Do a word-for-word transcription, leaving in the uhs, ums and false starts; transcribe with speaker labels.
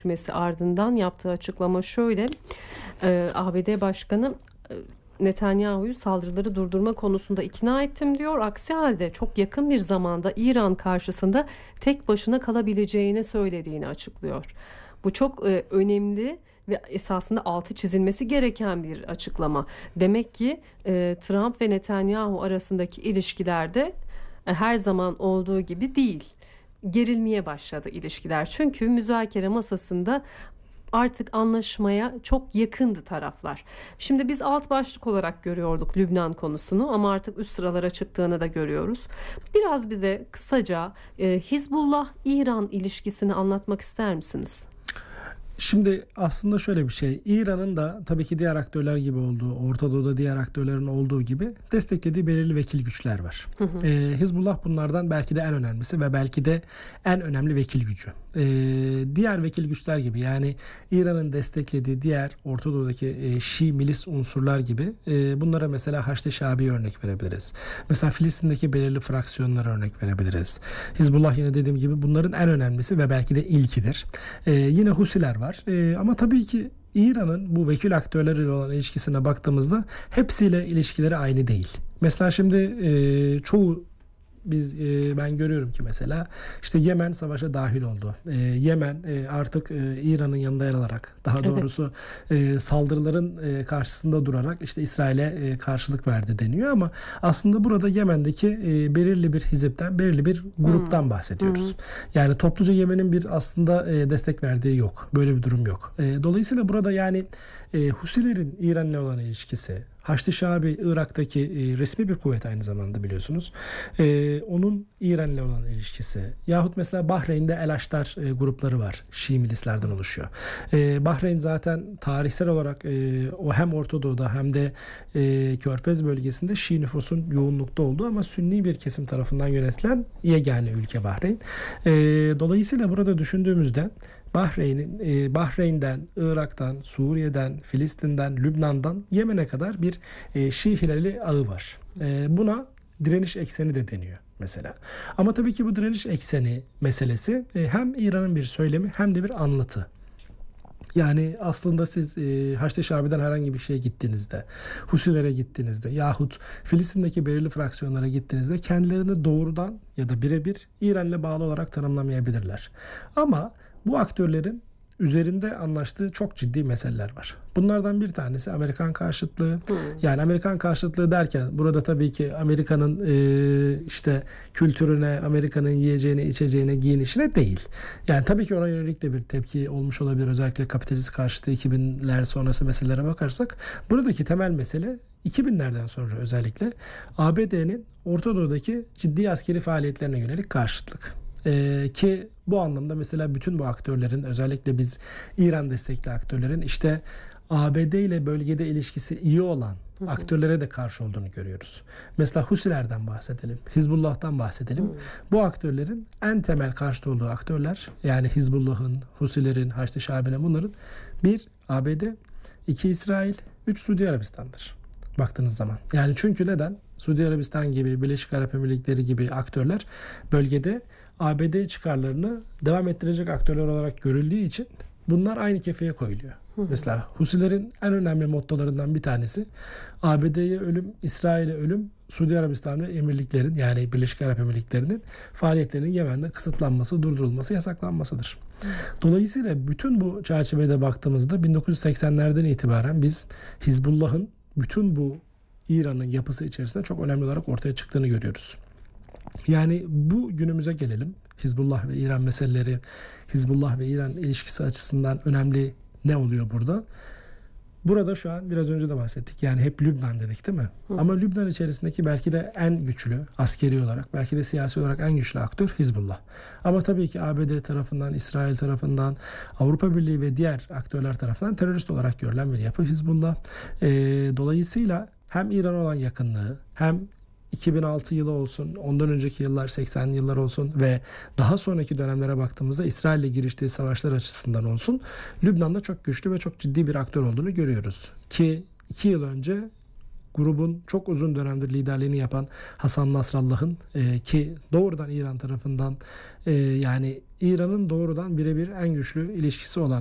Speaker 1: görüşmesi ardından yaptığı açıklama şöyle: Eee, A B D Başkanı eee, Netanyahu'yu saldırıları durdurma konusunda ikna ettim diyor. Aksi halde çok yakın bir zamanda İran karşısında tek başına kalabileceğini söylediğini açıklıyor. Bu çok eee, önemli ve esasında altı çizilmesi gereken bir açıklama. Demek ki eee, Trump ve Netanyahu arasındaki ilişkilerde e, her zaman olduğu gibi değil. Gerilmeye başladı ilişkiler. Çünkü müzakere masasında artık anlaşmaya çok yakındı taraflar. Şimdi biz alt başlık olarak görüyorduk Lübnan konusunu ama artık üst sıralara çıktığını da görüyoruz. Biraz bize kısaca e, Hizbullah-İran ilişkisini anlatmak ister misiniz?
Speaker 2: Şimdi aslında şöyle bir şey. İran'ın da tabii ki diğer aktörler gibi olduğu, Orta Doğu'da diğer aktörlerin olduğu gibi desteklediği belirli vekil güçler var.
Speaker 1: Hı hı.
Speaker 2: Ee, Hizbullah bunlardan belki de en önemlisi ve belki de en önemli vekil gücü. Ee, diğer vekil güçler gibi, yani İran'ın desteklediği diğer Orta Doğu'daki e, Şii milis unsurlar gibi e, bunlara mesela Haçlı Şabi'ye örnek verebiliriz. Mesela Filistin'deki belirli fraksiyonlara örnek verebiliriz. Hizbullah, yine dediğim gibi, bunların en önemlisi ve belki de ilkidir. Ee, yine Husiler var. Ee, ama tabii ki İran'ın bu vekil aktörleriyle olan ilişkisine baktığımızda hepsiyle ilişkileri aynı değil. Mesela şimdi e, çoğu biz e, ben görüyorum ki mesela işte Yemen savaşa dahil oldu. E, Yemen e, artık e, İran'ın yanında yer alarak, daha
Speaker 1: Evet.
Speaker 2: doğrusu e, saldırıların e, karşısında durarak işte İsrail'e e, karşılık verdi deniyor ama aslında burada Yemen'deki e, belirli bir hizipten, belirli bir gruptan
Speaker 1: Hmm.
Speaker 2: bahsediyoruz.
Speaker 1: Hı.
Speaker 2: Yani topluca Yemen'in bir aslında e, destek verdiği yok. Böyle bir durum yok. E, dolayısıyla burada yani e, Husilerin İran'la olan ilişkisi, Haçlı Şabi Irak'taki e, resmi bir kuvvet aynı zamanda, biliyorsunuz. E, onun İran'la olan ilişkisi. Yahut mesela Bahreyn'de El Aştar e, grupları var. Şii milislerden oluşuyor. E, Bahreyn zaten tarihsel olarak e, o hem Orta Doğu'da hem de e, Körfez bölgesinde Şii nüfusun yoğunlukta olduğu ama Sünni bir kesim tarafından yönetilen yegane ülke Bahreyn. E, dolayısıyla burada düşündüğümüzde Bahreyn'in e, Bahreyn'den, Irak'tan, Suriye'den, Filistin'den, Lübnan'dan Yemen'e kadar bir e, Şii hilali ağı var. E, buna direniş ekseni de deniyor mesela. Ama tabii ki bu direniş ekseni meselesi e, hem İran'ın bir söylemi hem de bir anlatı. Yani aslında siz e, Haçlı Şabi'den herhangi bir şeye gittiğinizde, Husilere gittiğinizde yahut Filistin'deki belirli fraksiyonlara gittiğinizde kendilerini doğrudan ya da birebir İran'la bağlı olarak tanımlamayabilirler. Ama bu aktörlerin üzerinde anlaştığı çok ciddi meseleler var. Bunlardan bir tanesi Amerikan karşıtlığı.
Speaker 1: Hmm.
Speaker 2: Yani Amerikan karşıtlığı derken burada tabii ki Amerika'nın e, işte kültürüne, Amerika'nın yiyeceğine, içeceğine, giyinişine değil. Yani tabii ki ona yönelik de bir tepki olmuş olabilir. Özellikle kapitalist karşıtı iki binler sonrası meselelere bakarsak. Buradaki temel mesele iki binlerden sonra özellikle A B D'nin Orta Doğu'daki ciddi askeri faaliyetlerine yönelik karşıtlık. Ee, ki bu anlamda mesela bütün bu aktörlerin, özellikle biz İran destekli aktörlerin işte A B D ile bölgede ilişkisi iyi olan
Speaker 1: Hı hı.
Speaker 2: aktörlere de karşı olduğunu görüyoruz. Mesela Husilerden bahsedelim, Hizbullah'tan bahsedelim.
Speaker 1: Hı.
Speaker 2: Bu aktörlerin en temel karşıtı olduğu aktörler, yani Hizbullah'ın, Husilerin, Haçlı Şabi'nin, bunların bir A B D, iki İsrail, üç Suudi Arabistan'dır baktığınız zaman. Yani çünkü neden? Suudi Arabistan gibi, Birleşik Arap Emirlikleri gibi aktörler bölgede A B D çıkarlarını devam ettirecek aktörler olarak görüldüğü için bunlar aynı kefeye koyuluyor.
Speaker 1: Hı hı.
Speaker 2: Mesela Husilerin en önemli mottolarından bir tanesi A B D'ye ölüm, İsrail'e ölüm, Suudi Arabistan ve Emirliklerin, yani Birleşik Arap Emirlikleri'nin faaliyetlerinin Yemen'de kısıtlanması, durdurulması, yasaklanmasıdır. Hı. Dolayısıyla bütün bu çerçevede baktığımızda bin dokuz yüz seksenlerden itibaren biz Hizbullah'ın bütün bu İran'ın yapısı içerisinde çok önemli olarak ortaya çıktığını görüyoruz. Yani bu günümüze gelelim. Hizbullah ve İran meseleleri, Hizbullah ve İran ilişkisi açısından önemli ne oluyor burada? Burada şu an biraz önce de bahsettik. Yani hep Lübnan dedik, değil mi? Hı. Ama Lübnan içerisindeki belki de en güçlü, askeri olarak, belki de siyasi olarak en güçlü aktör Hizbullah. Ama tabii ki A B D tarafından, İsrail tarafından, Avrupa Birliği ve diğer aktörler tarafından terörist olarak görülen bir yapı Hizbullah. Ee, dolayısıyla hem İran olan yakınlığı, hem iki bin altı yılı olsun, ondan önceki yıllar, seksenli yıllar olsun ve daha sonraki dönemlere baktığımızda İsrail'le giriştiği savaşlar açısından olsun, Lübnan'da çok güçlü ve çok ciddi bir aktör olduğunu görüyoruz. Ki iki yıl önce grubun çok uzun dönemdir liderliğini yapan Hasan Nasrallah'ın e, ki doğrudan İran tarafından e, yani İran'ın doğrudan birebir en güçlü ilişkisi olan